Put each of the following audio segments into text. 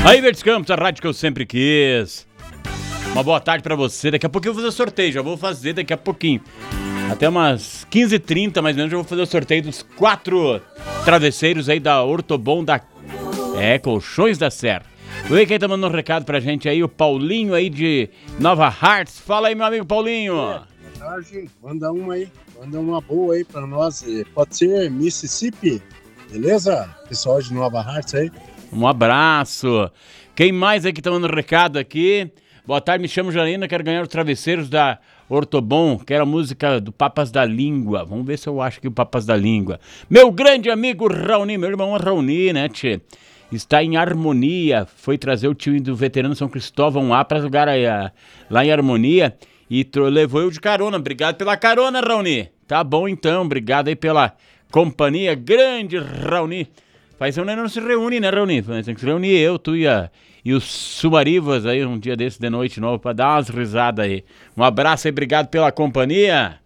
Aí, Verdes Campos, a rádio que eu sempre quis. Uma boa tarde pra você. Daqui a pouquinho eu vou fazer o sorteio, já vou fazer daqui a pouquinho. Até umas 15h30, mais ou menos, eu vou fazer o sorteio dos 4 travesseiros aí da Ortobon da... Colchões da Serra. Vê quem tá mandando um recado pra gente aí, o Paulinho aí de Nova Hartz. Fala aí, meu amigo Paulinho. Boa tarde, manda uma aí, manda uma boa aí pra nós. Pode ser Mississippi, beleza? Pessoal de Nova Hartz aí. Um abraço. Quem mais aí que tá mandando recado aqui? Boa tarde, me chamo Janaína, quero ganhar os travesseiros da Ortobon, quero a música do Papas da Língua. Vamos ver se eu acho que o Papas da Língua. Meu grande amigo Raoni, meu irmão Raoni, né, tchê? Está em Harmonia, foi trazer o time do veterano São Cristóvão lá para jogar lá em Harmonia e levou eu de carona. Obrigado pela carona, Raoni. Tá bom então, obrigado aí pela companhia. Grande Raoni. Faz um ano não se reúne, né, Raoni? Tem que se reunir eu, tu e os Sumarivas aí um dia desse de noite novo para dar umas risadas aí. Um abraço aí, obrigado pela companhia.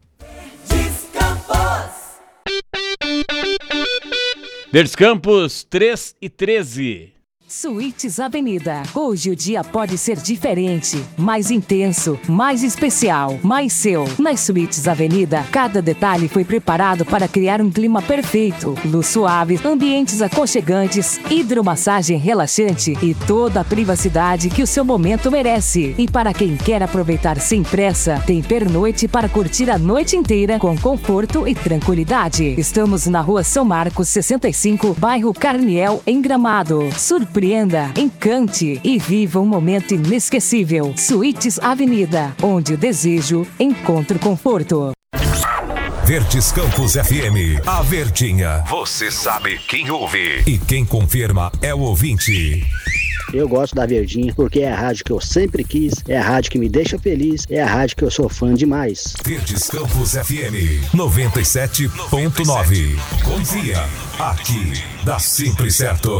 Verdes Campos 3:13. Suítes Avenida. Hoje o dia pode ser diferente, mais intenso, mais especial, mais seu. Nas Suítes Avenida, cada detalhe foi preparado para criar um clima perfeito. Luz suave, ambientes aconchegantes, hidromassagem relaxante e toda a privacidade que o seu momento merece. E para quem quer aproveitar sem pressa, tem pernoite para curtir a noite inteira com conforto e tranquilidade. Estamos na Rua São Marcos 65, bairro Carniel, em Gramado. Surpreenda, encante e viva um momento inesquecível. Suítes Avenida, onde o desejo encontra conforto. Verdes Campos FM, a verdinha. Você sabe quem ouve e quem confirma é o ouvinte. Eu gosto da Verdinha porque é a rádio que eu sempre quis, é a rádio que me deixa feliz, é a rádio que eu sou fã demais. Verdes Campos FM 97.9. Confia, aqui dá sempre certo.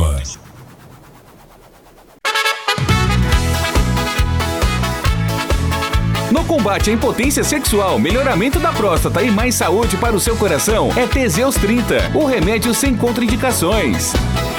No combate à impotência sexual, melhoramento da próstata e mais saúde para o seu coração, é Teseus 30, o remédio sem contraindicações.